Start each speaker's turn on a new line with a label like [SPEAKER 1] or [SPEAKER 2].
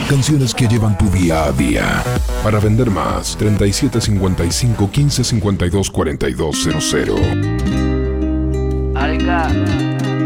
[SPEAKER 1] Canciones que llevan tu día a día. Para vender más, 3755 15 52 42 00.
[SPEAKER 2] Arenga.